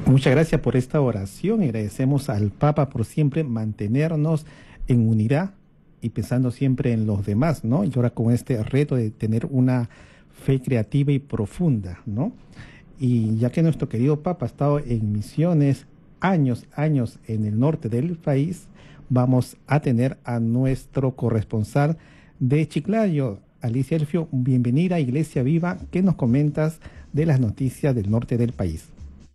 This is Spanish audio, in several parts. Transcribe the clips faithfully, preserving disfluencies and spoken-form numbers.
Muchas gracias por esta oración y agradecemos al Papa por siempre mantenernos en unidad y pensando siempre en los demás, ¿no? Y ahora con este reto de tener una fe creativa y profunda, ¿no? Y ya que nuestro querido Papa ha estado en misiones años, años en el norte del país, vamos a tener a nuestro corresponsal de Chiclayo, Alicia Elfio. Bienvenida a Iglesia Viva. ¿Qué nos comentas de las noticias del norte del país?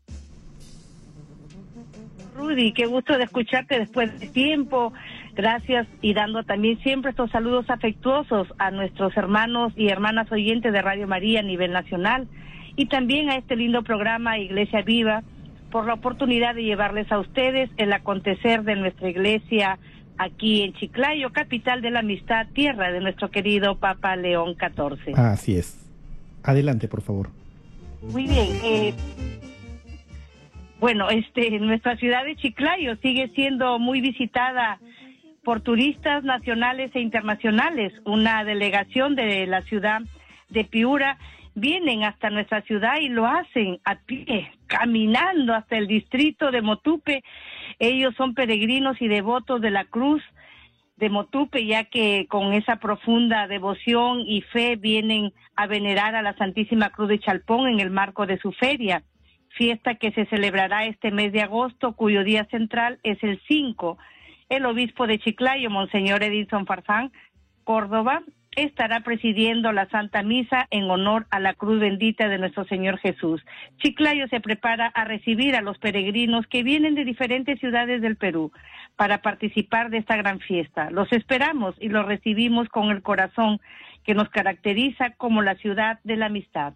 Rudy, qué gusto de escucharte después de tiempo. Gracias, y dando también siempre estos saludos afectuosos a nuestros hermanos y hermanas oyentes de Radio María a nivel nacional, y también a este lindo programa Iglesia Viva, por la oportunidad de llevarles a ustedes el acontecer de nuestra iglesia aquí en Chiclayo, capital de la amistad, tierra de nuestro querido Papa León catorce. Así es. Adelante, por favor. Muy bien. Eh, bueno, este, nuestra ciudad de Chiclayo sigue siendo muy visitada por turistas nacionales e internacionales. Una delegación de la ciudad de Piura vienen hasta nuestra ciudad y lo hacen a pie, caminando hasta el distrito de Motupe. Ellos son peregrinos y devotos de la Cruz de Motupe, ya que con esa profunda devoción y fe vienen a venerar a la Santísima Cruz de Chalpón en el marco de su feria, fiesta que se celebrará este mes de agosto, cuyo día central es el cinco. El obispo de Chiclayo, Monseñor Edinson Farzán Córdoba, estará presidiendo la Santa Misa en honor a la cruz bendita de nuestro Señor Jesús. Chiclayo se prepara a recibir a los peregrinos que vienen de diferentes ciudades del Perú para participar de esta gran fiesta. Los esperamos y los recibimos con el corazón que nos caracteriza como la ciudad de la amistad.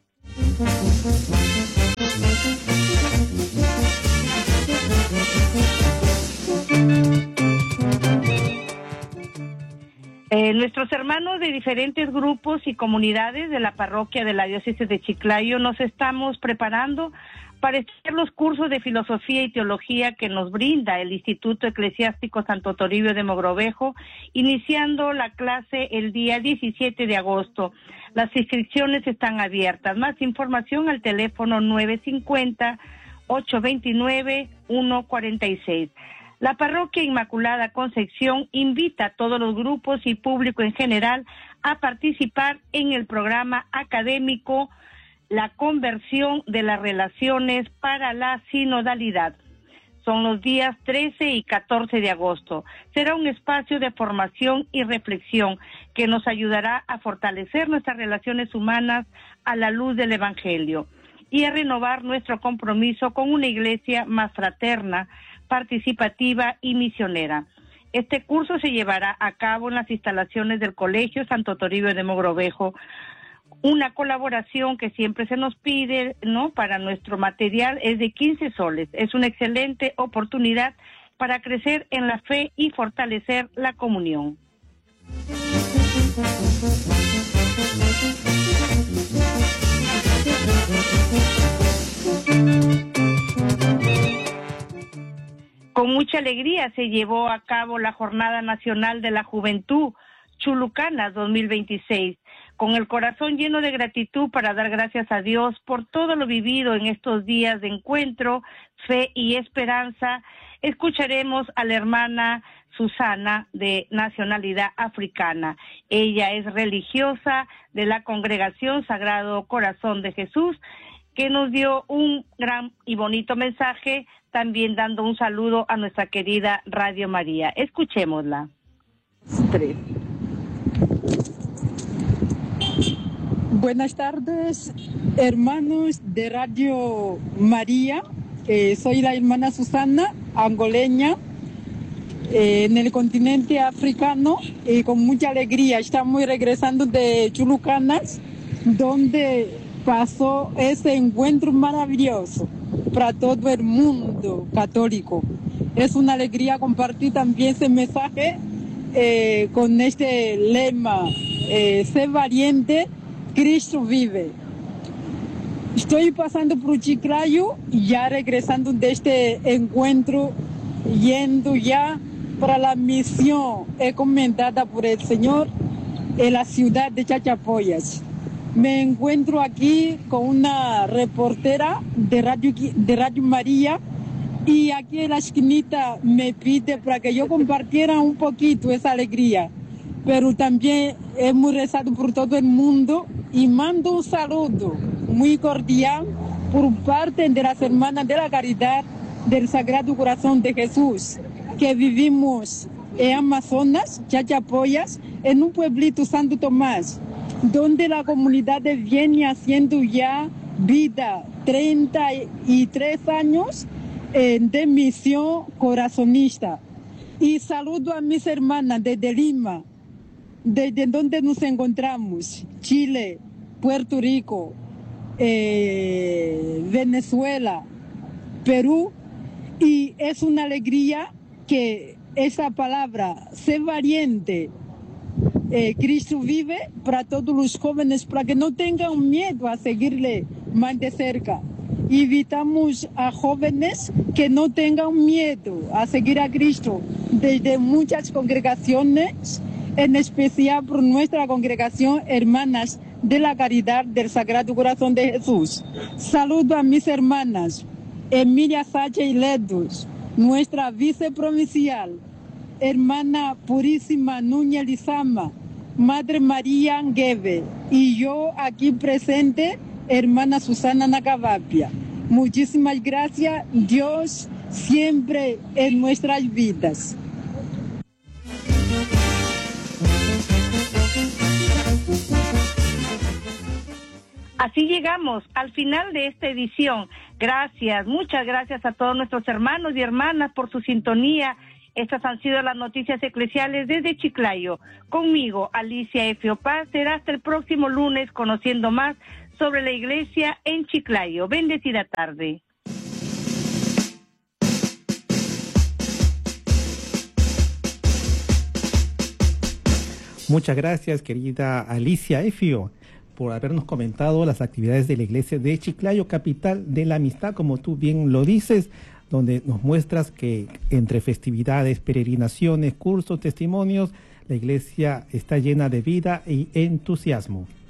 Eh, nuestros hermanos de diferentes grupos y comunidades de la parroquia de la diócesis de Chiclayo nos estamos preparando para estudiar los cursos de filosofía y teología que nos brinda el Instituto Eclesiástico Santo Toribio de Mogrovejo, iniciando la clase el día diecisiete de agosto. Las inscripciones están abiertas. Más información al teléfono nueve cinco cero, ocho dos nueve, uno cuatro seis. La Parroquia Inmaculada Concepción invita a todos los grupos y público en general a participar en el programa académico La Conversión de las Relaciones para la Sinodalidad. Son los días trece y catorce de agosto. Será un espacio de formación y reflexión que nos ayudará a fortalecer nuestras relaciones humanas a la luz del Evangelio y a renovar nuestro compromiso con una iglesia más fraterna, participativa y misionera. Este curso se llevará a cabo en las instalaciones del Colegio Santo Toribio de Mogrovejo, una colaboración que siempre se nos pide, ¿no? Para nuestro material es de quince soles. Es una excelente oportunidad para crecer en la fe y fortalecer la comunión. Con mucha alegría se llevó a cabo la Jornada Nacional de la Juventud Chulucana dos mil veintiséis, con el corazón lleno de gratitud para dar gracias a Dios por todo lo vivido en estos días de encuentro, fe y esperanza. Escucharemos a la hermana Susana, de nacionalidad africana. Ella es religiosa de la Congregación Sagrado Corazón de Jesús, que nos dio un gran y bonito mensaje, también dando un saludo a nuestra querida Radio María. Escuchémosla. Tres. Buenas tardes, hermanos de Radio María. Eh, soy la hermana Susana, angoleña, eh, en el continente africano, y con mucha alegría estamos regresando de Chulucanas, donde pasó ese encuentro maravilloso para todo el mundo católico. Es una alegría compartir también ese mensaje eh, con este lema, eh, sé valiente, Cristo vive. Estoy pasando por Chiclayo y ya regresando de este encuentro, yendo ya para la misión encomendada por el Señor en la ciudad de Chachapoyas. Me encuentro aquí con una reportera de Radio, de Radio María, y aquí en la esquinita me pide para que yo compartiera un poquito esa alegría. Pero también hemos rezado por todo el mundo y mando un saludo muy cordial por parte de las hermanas de la Caridad del Sagrado Corazón de Jesús, que vivimos en Amazonas, Chachapoyas, en un pueblito Santo Tomás, donde la comunidad viene haciendo ya vida treinta y tres años eh, de misión corazonista. Y saludo a mis hermanas desde Lima, desde donde nos encontramos, Chile, Puerto Rico, eh, Venezuela, Perú, y es una alegría que esa palabra, ser valiente, eh, Cristo vive, para todos los jóvenes, para que no tengan miedo a seguirle más de cerca. Invitamos a jóvenes que no tengan miedo a seguir a Cristo desde muchas congregaciones, en especial por nuestra congregación Hermanas de la Caridad del Sagrado Corazón de Jesús. Saludo a mis hermanas Emilia Sacha y Ledos, nuestra viceprovincial, hermana Purísima Núñez Lizama, Madre María Angueve, y yo aquí presente, hermana Susana Nacavapia. Muchísimas gracias, Dios siempre en nuestras vidas. Así llegamos al final de esta edición. Gracias, muchas gracias a todos nuestros hermanos y hermanas por su sintonía. Estas han sido las noticias eclesiales desde Chiclayo. Conmigo, Alicia Efio Paz. Será hasta el próximo lunes conociendo más sobre la iglesia en Chiclayo. Bendecida tarde. Muchas gracias, querida Alicia Efio, por habernos comentado las actividades de la iglesia de Chiclayo, capital de la amistad, como tú bien lo dices, donde nos muestras que entre festividades, peregrinaciones, cursos, testimonios, la iglesia está llena de vida y entusiasmo.